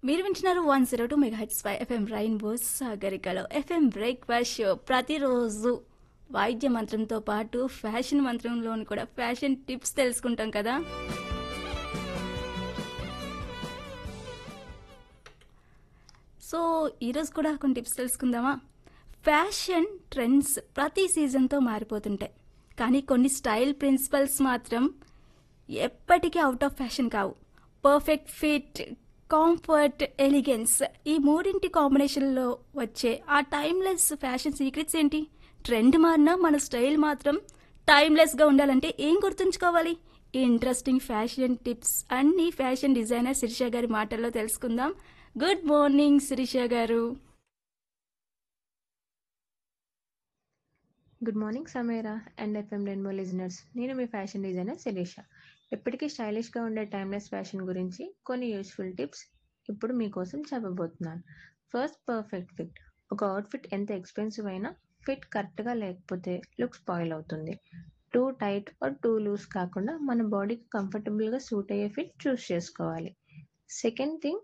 మీరు వింటున్నారు 102 మెగాహెట్స్ పై FM rainbow సాగరికలో FM breakfast show ప్రతిరోజు వాయిద్య మంత్రంతో పాటు ఫ్యాషన్ మంత్రంలోని కూడా ఫ్యాషన్ టిప్స్ తెలుసుకుంటాం కదా. సో ఈరోజు కూడా కొన్ని టిప్స్ తెలుసుకుందామా. ఫ్యాషన్ ట్రెండ్స్ ప్రతి సీజన్తో మారిపోతుంటాయి, కానీ కొన్ని స్టైల్ ప్రిన్సిపల్స్ మాత్రం ఎప్పటికీ అవుట్ ఆఫ్ ఫ్యాషన్ కావు. పర్ఫెక్ట్ ఫిట్, కంఫర్ట్, ఎలిగెన్స్, ఈ మూడింటి కాంబినేషన్లో వచ్చే ఆ టైమ్లెస్ ఫ్యాషన్ సీక్రెట్స్ ఏంటి? ట్రెండ్ మారినా మన స్టైల్ మాత్రం టైమ్లెస్గా ఉండాలంటే ఏం గుర్తుంచుకోవాలి? ఈ ఇంట్రెస్టింగ్ ఫ్యాషన్ టిప్స్ అన్ని ఫ్యాషన్ డిజైనర్ శిరీష గారి మాటల్లో తెలుసుకుందాం. గుడ్ మార్నింగ్ శిరీష గారు. Good morning Sameera and FM rainbow listeners. నేను మీ ఫ్యాషన్ డిజైనర్ శిరీష. ఎప్పటికీ స్టైలిష్గా ఉండే టైమ్లెస్ ఫ్యాషన్ గురించి కొన్ని యూస్ఫుల్ టిప్స్ ఇప్పుడు మీకోసం చెప్పబోతున్నాను. First, perfect fit. ఒక అవుట్ఫిట్ ఎంత ఎక్స్పెన్సివ్ అయినా ఫిట్ కరెక్ట్గా లేకపోతే లుక్ స్పాయిల్ అవుతుంది. Two tight are two loose కాకుండా మన బాడీకి కంఫర్టబుల్గా సూట్ అయ్యే ఫిట్ చూస్ చేసుకోవాలి. Second thing,